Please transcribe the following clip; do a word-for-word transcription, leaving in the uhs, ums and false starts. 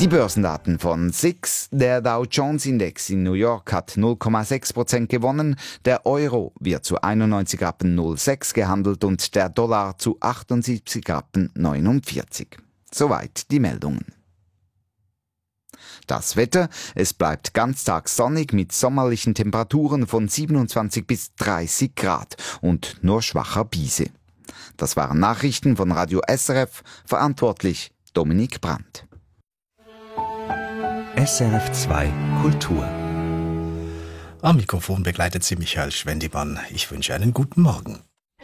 Die Börsendaten von S I X. Der Dow Jones Index in New York hat null Komma sechs Prozent gewonnen, der Euro wird zu einundneunzig Rappen null sechs gehandelt und der Dollar zu achtundsiebzig Rappen neunundvierzig. Soweit die Meldungen. Das Wetter: Es bleibt ganztags sonnig mit sommerlichen Temperaturen von siebenundzwanzig bis dreißig Grad und nur schwacher Biese. Das waren Nachrichten von Radio S R F, verantwortlich Dominik Brandt. S R F zwei Kultur. Am Mikrofon begleitet sie Michael Schwendimann. Ich wünsche einen guten Morgen.